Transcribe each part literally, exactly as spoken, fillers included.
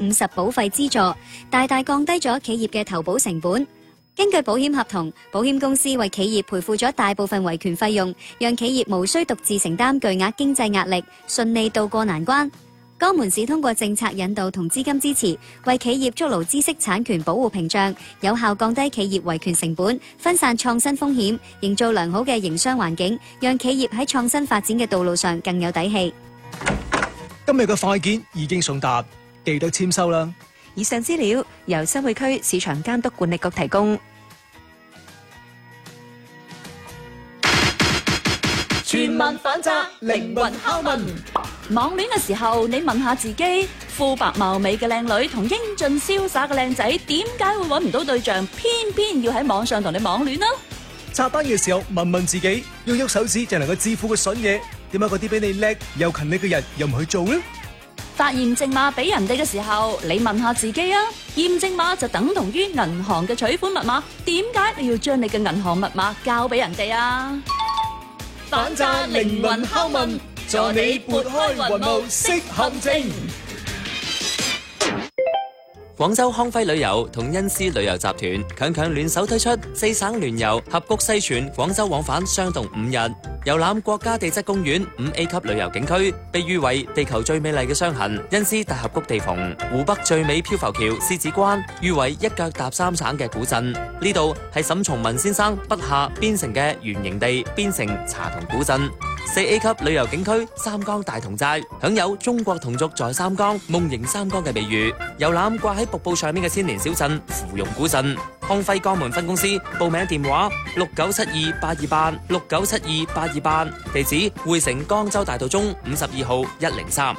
五十保費資助，大大降低咗企業嘅投保成本。根據保險合同，保險公司為企業賠付咗大部分維權費用，讓企業無需獨自承擔巨額經濟壓力，順利渡過難關。江門市通過政策引導同資金支持，為企業築牢知識產權保護屏障，有效降低企業維權成本，分散創新風險，營造良好嘅營商環境，讓企業喺創新發展嘅道路上更有底氣。 今日嘅快件已經送達，記得簽收啦。 以上資料由新會區市場監督管理局提供。 全民反詐，靈魂拷問。 網戀嘅時候，你問下自己，膚白貌美嘅靚女同英俊瀟灑嘅靚仔，點解會揾唔到對象，偏偏要喺網上同你網戀呢？ 刷單嘅時候，問問自己，要喐手指就能夠致富嘅筍嘢，點解嗰啲比你叻又勤力嘅人又唔去做呢？ 發驗證碼俾人哋嘅時候，你問下自己啊，驗證碼就等同於銀行嘅取款密碼，點解你要將你嘅銀行密碼交俾人哋啊？ 反詐靈魂拷問，助你撥開雲霧識陷阱。 廣州康輝旅遊同恩施旅遊集團強強聯手推出四省聯遊合谷西泉廣州往返雙棟五日，遊覽國家地質公園五 A 級旅遊景區，被譽為地球最美麗嘅雙痕恩施大峽谷地縫，湖北最美漂浮橋獅子關，譽為一腳踏三省嘅古鎮。呢度係沈從文先生筆下邊城嘅原型地邊城茶同古鎮。四 A 級旅遊景區三江大同寨，享有中國同族在三江夢迎三江嘅美譽。遊覽掛喺瀑布上面嘅千年小鎮芙蓉古鎮。康輝江門分公司報名電話六九七二八二八六九七二八二八，地址匯城江州大道中五十二號一零三。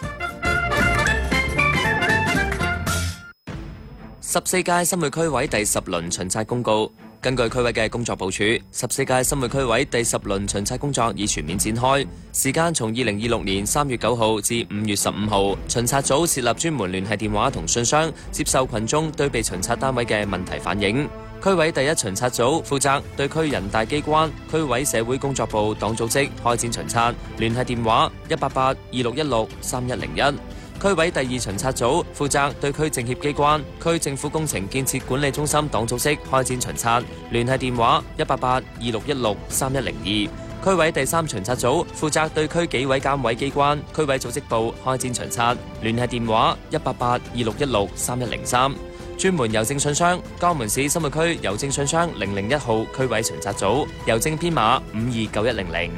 十四屆新會區委第十輪巡察公告。根據區委嘅工作部署，十四屆新會區委第十輪巡察工作已全面展開，時間從二零二六年三月九號至五月十五號。巡察組設立專門聯繫電話同信箱，接受群眾對被巡察單位嘅問題反映。區委第一巡察組負責對區人大機關、區委社會工作部黨組織開展巡察，聯繫電話一八八二六一六三一零一。區委第二巡察組負責對區政協機關、區政府工程建設管理中心黨組織開展巡察，聯繫電話一八八二六一六三一零二。區委第三巡察組負責對區紀委監委機關、區委組織部開展巡察，聯繫電話一八八二六一六三一零三。專門郵政信箱：江門市新會區郵政信箱零零一號區委巡察組，郵政編碼五二九一零零。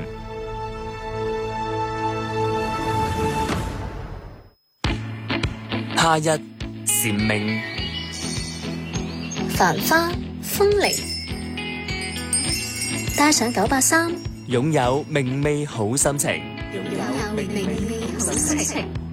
夏日蟬鳴， 繁花風鈴，帶上九八三， 擁有明媚好心情。 擁有明媚好心情。